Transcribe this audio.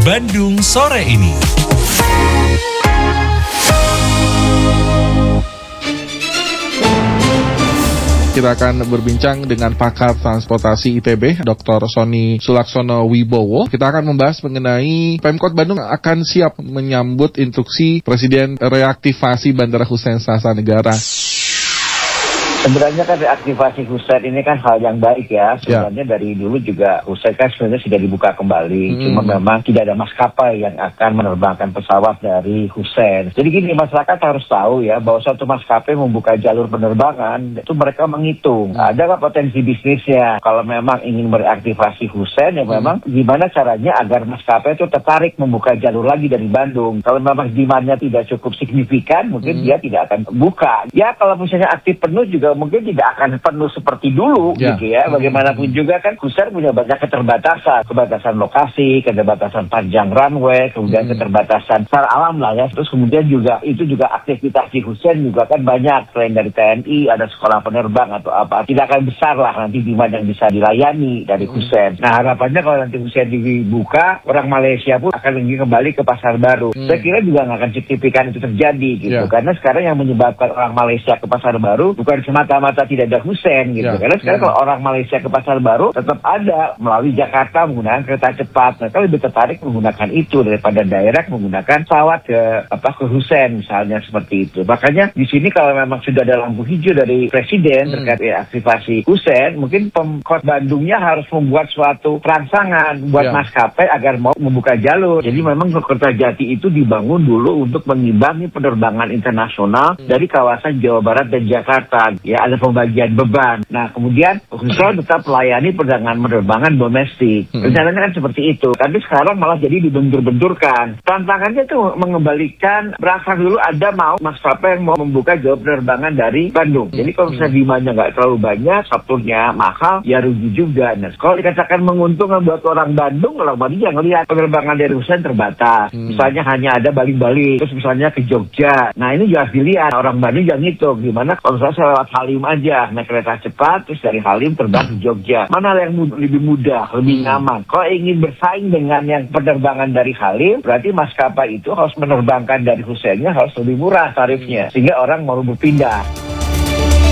Bandung sore ini. Kita akan berbincang dengan pakar transportasi ITB, Dr. Sony Sulaksono Wibowo. Kita akan membahas mengenai Pemkot Bandung akan siap menyambut instruksi Presiden reaktivasi Bandara Hussein Sastra-Negara. Sebenarnya kan reaktivasi Hussein ini kan hal yang baik ya. Sebenarnya dari dulu juga Hussein kan sebenarnya sudah dibuka kembali. Cuma memang tidak ada maskapai yang akan menerbangkan pesawat dari Hussein. Jadi gini, masyarakat harus tahu ya bahwa suatu maskapai membuka jalur penerbangan itu mereka menghitung ada nggak potensi bisnisnya. Kalau memang ingin mereaktivasi Hussein ya memang gimana caranya agar maskapai itu tertarik membuka jalur lagi dari Bandung. Kalau memang demand-nya tidak cukup signifikan mungkin dia tidak akan buka. Ya kalau misalnya aktif penuh juga mungkin tidak akan penuh seperti dulu gitu ya. Bagaimanapun juga kan Hussein punya banyak keterbatasan lokasi, keterbatasan panjang runway, kemudian keterbatasan secara alam lah ya. Terus kemudian juga itu juga aktivitas di Hussein juga kan banyak, selain dari TNI ada sekolah penerbang atau apa, tidak akan besar lah nanti demand yang bisa dilayani dari Hussein. Nah harapannya kalau nanti Hussein dibuka, orang Malaysia pun akan kembali ke pasar baru. Saya kira juga nggak akan signifikan itu terjadi gitu, karena sekarang yang menyebabkan orang Malaysia ke pasar baru bukan semata-mata tidak ada Hussein gitu. Karena sekarang kalau orang Malaysia ke pasar baru tetap ada melalui Jakarta menggunakan kereta cepat. Mereka lebih tertarik menggunakan itu daripada direct menggunakan pesawat ke Hussein misalnya seperti itu. Makanya di sini kalau memang sudah ada lampu hijau dari Presiden terkait reaktivasi Hussein, mungkin Pemkot Bandungnya harus membuat suatu rangsangan buat maskapai agar mau membuka jalur. Jadi memang Kertajati itu dibangun dulu untuk mengimbangi penerbangan internasional dari kawasan Jawa Barat dan Jakarta. Ya ada pembagian beban. Nah kemudian Hussein tetap melayani penerbangan domestik. Rencananya kan seperti itu. Tapi sekarang malah jadi dibentur-benturkan. Tantangannya itu mengembalikan berasal dulu ada mau maskapai yang mau membuka jalur penerbangan dari Bandung. Jadi kalau misalnya demandnya nggak terlalu banyak, Sabtunya mahal, ya rugi juga. Nah kalau dikatakan menguntungkan buat orang Bandung yang lihat penerbangan dari Hussein terbatas. Misalnya hanya ada Bali-Bali, terus misalnya ke Jogja. Nah ini juga dilihat orang Bandung yang ngitung gimana kalau misalnya saya lewat Halim aja, naik kereta cepat, terus dari Halim terbang ke Jogja. Mana yang lebih mudah, lebih nyaman. Kalau ingin bersaing dengan yang penerbangan dari Halim, berarti maskapai itu harus menerbangkan dari Husseinnya harus lebih murah tarifnya, sehingga orang mau berpindah.